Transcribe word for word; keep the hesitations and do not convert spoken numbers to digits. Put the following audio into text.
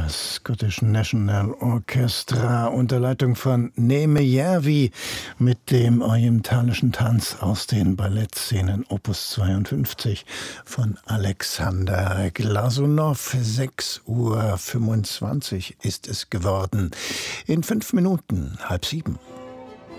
Das Scottish National Orchestra unter Leitung von Neeme Järvi mit dem orientalischen Tanz aus den Ballettszenen Opus zweiundfünfzig von Alexander Glasunow. sechs Uhr fünfundzwanzig ist es geworden. In fünf Minuten, halb sieben.